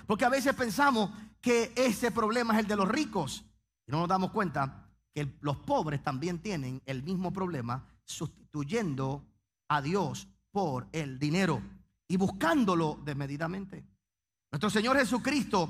Porque a veces pensamos que ese problema es el de los ricos y no nos damos cuenta que los pobres también tienen el mismo problema, sustituyendo a Dios por el dinero y buscándolo desmedidamente. Nuestro Señor Jesucristo